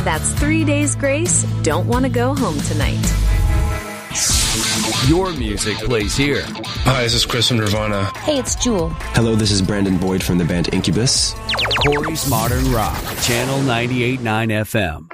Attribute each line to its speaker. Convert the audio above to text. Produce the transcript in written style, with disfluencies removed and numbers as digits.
Speaker 1: That's 3 days grace. Don't want to go home tonight.
Speaker 2: Your music plays here.
Speaker 3: Hi, this is Chris from Nirvana.
Speaker 4: Hey, it's Jewel.
Speaker 5: Hello, this is Brandon Boyd from the band Incubus.
Speaker 2: Corey's Modern Rock, Channel 98.9 FM.